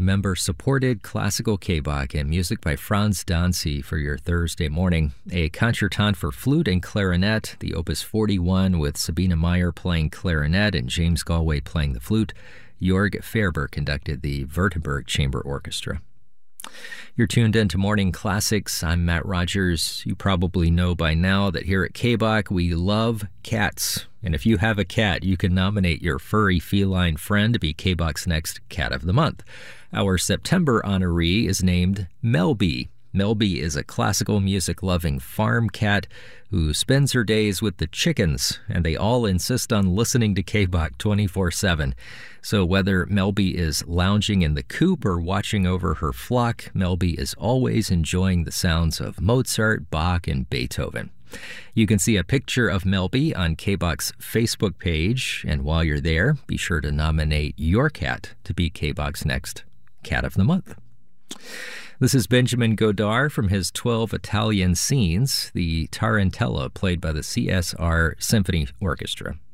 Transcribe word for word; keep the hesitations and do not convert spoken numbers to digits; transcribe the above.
member-supported classical K-Bach and music by Franz Dancy for your Thursday morning. A concertant for flute and clarinet, the Opus forty-one with Sabina Meyer playing clarinet and James Galway playing the flute. Jorg Ferber conducted the Württemberg Chamber Orchestra. You're tuned in to Morning Classics. I'm Matt Rogers. You probably know by now that here at K-Bach we love cats. And if you have a cat, you can nominate your furry feline friend to be K-Bach's next Cat of the Month. Our September honoree is named Melby. Melby is a classical music-loving farm cat who spends her days with the chickens, and they all insist on listening to K-Bach twenty-four seven. So whether Melby is lounging in the coop or watching over her flock, Melby is always enjoying the sounds of Mozart, Bach, and Beethoven. You can see a picture of Melby on K-Bach's Facebook page, and while you're there, be sure to nominate your cat to be K-Bach's next Cat of the Month. This is Benjamin Godard from his twelve Italian Scenes, the Tarantella played by the C S R Symphony Orchestra.